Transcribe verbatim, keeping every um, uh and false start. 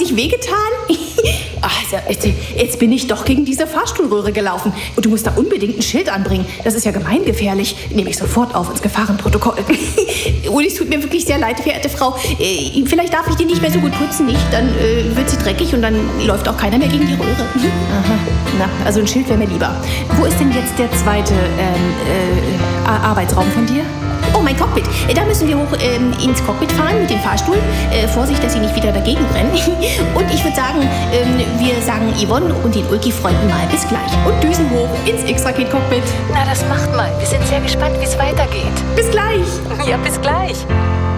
sich wehgetan? Also, jetzt, jetzt bin ich doch gegen diese Fahrstuhlröhre gelaufen. Und du musst da unbedingt ein Schild anbringen. Das ist ja gemeingefährlich. Nehme ich sofort auf ins Gefahrenprotokoll. Und es tut mir wirklich sehr leid, verehrte Frau. Äh, vielleicht darf ich die nicht mehr so gut putzen, nicht? Dann äh, wird sie dreckig und dann läuft auch keiner mehr gegen die Röhre. Aha. Na, also ein Schild wäre mir lieber. Wo ist denn jetzt der zweite ähm, äh, Arbeitsraum von dir? Oh, mein Cockpit. Da müssen wir hoch ähm, ins Cockpit fahren mit dem Fahrstuhl. Äh, Vorsicht, dass sie nicht wieder dagegen rennen. Und ich würde sagen, ähm, wir sagen Yvonne und den Ulki-Freunden mal bis gleich. Und düsen hoch ins X-Raket-Cockpit. Na, das macht mal. Wir sind sehr gespannt, wie es weitergeht. Bis gleich. Ja, bis gleich.